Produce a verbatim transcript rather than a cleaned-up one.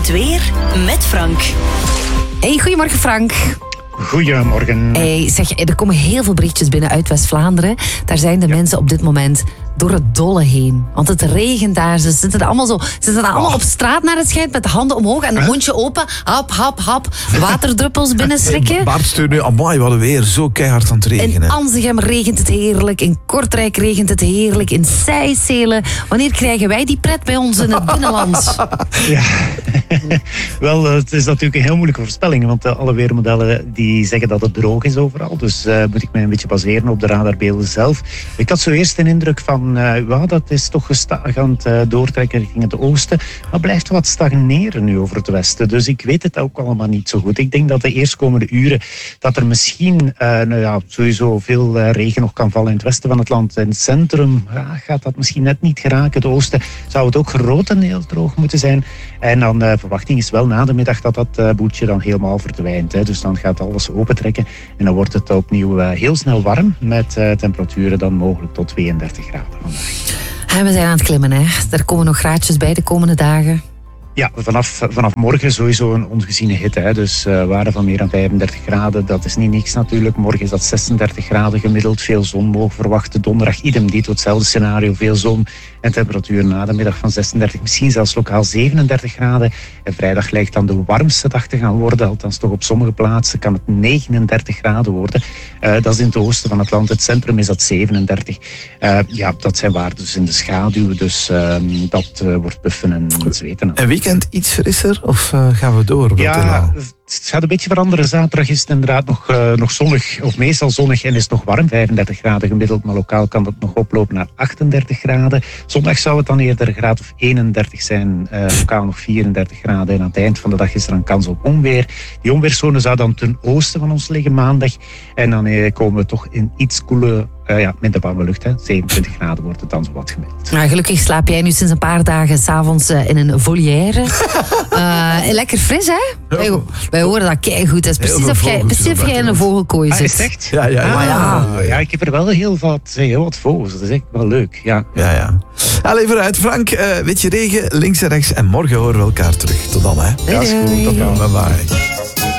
weer met Frank. Hey, goedemorgen Frank. Goedemorgen. Hey, zeg, er komen heel veel berichtjes binnen uit West-Vlaanderen. Daar zijn de ja. mensen op dit moment door het dolle heen. Want het regent daar. Ze zitten allemaal, zo, ze zitten allemaal oh. op straat naar het schijnt met de handen omhoog en de mondje open. Hap, hap, hap. Waterdruppels binnenslikken. Bart stuurt nu, amai, wat weer zo keihard aan het regenen. In Anzegem regent het heerlijk. In Kortrijk regent het heerlijk. In Sijselen. Wanneer krijgen wij die pret bij ons in het binnenland? Ja, wel, het is natuurlijk een heel moeilijke voorspelling. Want alle weermodellen die zeggen dat het droog is overal. Dus uh, moet ik mij een beetje baseren op de radarbeelden zelf. Ik had zo eerst een indruk van Uh, ja, dat is toch gestaag aan het uh, doortrekken richting het oosten. Maar blijft wat stagneren nu over het westen. Dus ik weet het ook allemaal niet zo goed. Ik denk dat de eerstkomende uren dat er misschien uh, nou ja, sowieso veel uh, regen nog kan vallen in het westen van het land. In het centrum ja, gaat dat misschien net niet geraken. Het oosten zou het ook grotendeels droog moeten zijn. En dan uh, verwachting is wel na de middag dat dat uh, boeltje dan helemaal verdwijnt. Hè. Dus dan gaat alles opentrekken. En dan wordt het opnieuw uh, heel snel warm. Met uh, temperaturen dan mogelijk tot tweeëndertig graden. En we zijn aan het klimmen, hè. Er komen nog graadjes bij de komende dagen. Ja, vanaf, vanaf morgen sowieso een ongeziene hitte. Hè. Dus uh, waarde van meer dan vijfendertig graden, dat is niet niks natuurlijk. Morgen is dat zesendertig graden gemiddeld. Veel zon mogen verwachten. Donderdag idem dito, hetzelfde scenario. Veel zon en temperatuur na de middag van zesendertig, misschien zelfs lokaal zevenendertig graden. En vrijdag lijkt dan de warmste dag te gaan worden. Althans toch op sommige plaatsen kan het negenendertig graden worden. Uh, dat is in het oosten van het land. Het centrum is dat zevenendertig. Uh, ja, dat zijn waarden dus in de schaduw. Dus uh, dat uh, wordt buffen en zweten. En weekend iets frisser of uh, gaan we door? Op ja, het gaat een beetje veranderen. Zaterdag is het inderdaad nog, uh, nog zonnig, of meestal zonnig en is het nog warm. vijfendertig graden gemiddeld, maar lokaal kan dat nog oplopen naar achtendertig graden. Zondag zou het dan eerder een graad of eenendertig zijn, uh, lokaal nog vierendertig graden. En aan het eind van de dag is er een kans op onweer. Die onweerszone zou dan ten oosten van ons liggen maandag. En dan uh, komen we toch in iets koele, uh, ja, minder warme lucht. Hè. zevenentwintig graden wordt het dan zo wat gemiddeld. Nou, gelukkig slaap jij nu sinds een paar dagen 's avonds uh, in een volière. uh, lekker fris, hè? Wij, wij horen dat keigoed. Het is precies of jij, precies of jij in een vogelkooi zit. Ah, is het echt? Ja, ja, ja. Ah, ja. ja. ja, ik heb er wel heel wat, heel wat vogels. Dat is echt wel leuk. Ja, ja. ja. Allee, vooruit. Frank, uh, beetje regen, links en rechts. En morgen horen we elkaar terug. Tot dan, hè. Ja, is goed. Tot dan. Bye bye.